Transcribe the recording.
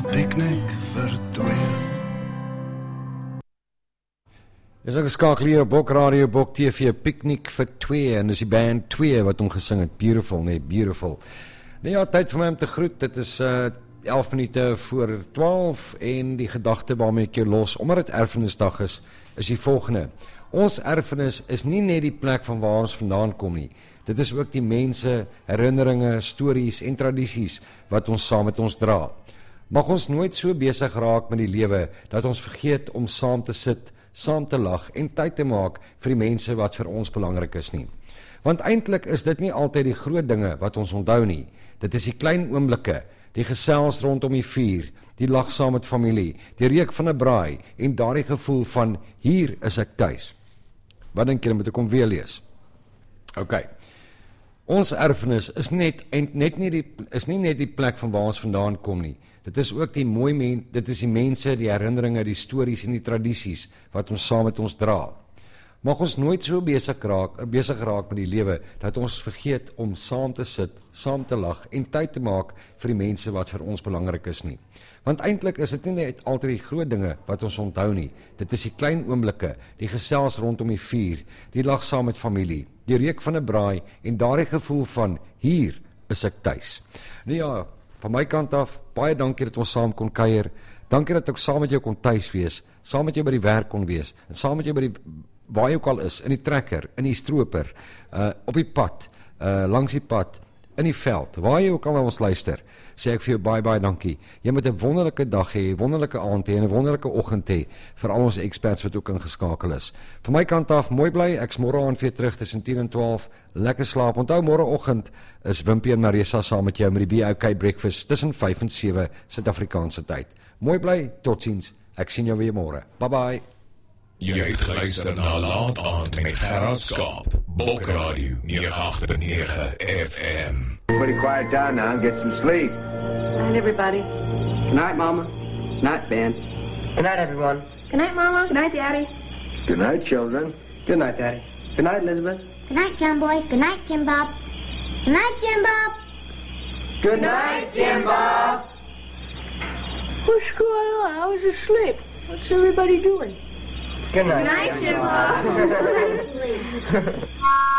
Piknik vir twee. Dis ook geskakel hier op Bok Radio, Bok TV, Piknik vir twee, en dis die band 2 wat hom gesing het, beautiful, nee, beautiful. Nee ja, tyd vir my om te groet, dit is 11 minute voor 12, en die gedagte waarmee ek jou los, omdat het erfenisdag is die volgende. Ons erfenis is nie net die plek van waar ons vandaan kom nie, dit is ook die mense, herinneringe, stories en tradisies wat ons saam met ons dra. Mag ons nooit so besig raak met die lewe, dat ons vergeet om saam te sit, saam te lag en tyd te maak vir die mense wat vir ons belangrik is nie. Want eintlik is dit nie altyd die groot dinge wat ons onthou nie. Dit is die klein oomblikke, die gesels rondom die vuur, die lag saam met familie, die reuk van 'n braai en daardie gevoel van hier is ek tuis. Wat dink julle, moet ek hom weer lees? OK. Ons erfenis is nie net die plek van waar ons vandaan kom nie. Dit is ook die mense, die herinneringe, die stories en die tradisies wat ons saam met ons dra. Mag ons nooit so besig raak met die lewe, dat ons vergeet om saam te sit, saam te lag en tyd te maak vir die mense wat vir ons belangrik is nie. Want eintlik is dit nie net altyd die groot dinge wat ons onthou nie. Dit is die klein oomblikke, die gesels rondom die vuur, die lag saam met familie, die reuk van 'n braai en daardie gevoel van hier is ek tuis. Nou ja, van my kant af, baie dankie dat ons saam kon kuier. Dankie dat ek saam met jou kon tuis wees, saam met jou by die werk kon wees, en saam met jou by die waar jy ook al is, in die trekker, in die stroper, op die pad, langs die pad, in die veld, waar jy ook al na ons luister, sê ek vir jou baie dankie. Jy moet 'n wonderlike dag hê, 'n wonderlike aand hê en 'n wonderlike oggend hê vir al ons experts wat ook ingeskakel is. Van my kant af, mooi bly, ek's môre aand weer terug tussen 10 en 12, lekker slaap. Onthou, môreoggend is Wimpie en Marisa saam met jou met die BOK breakfast tussen 5 en 7 Suid-Afrikaanse tyd. Mooi bly, totsiens, ek sien jou weer môre. Bye bye. Jy het geluister na Laat Aand met Gerard Skaap, Bok Radio 98.9 FM. Pretty quiet down now and get some sleep. Good night, everybody. Good night, Mama. Good night, Ben. Good night, everyone. Good night, Mama. Good night, Daddy. Good night, children. Good night, Daddy. Good night, Elizabeth. Good night, John Boy. Good night, Jim Bob. Good night, Jim Bob. Good night, Jim Bob. What's going on? I was asleep. What's everybody doing? Good night. Good night, Jim Bob.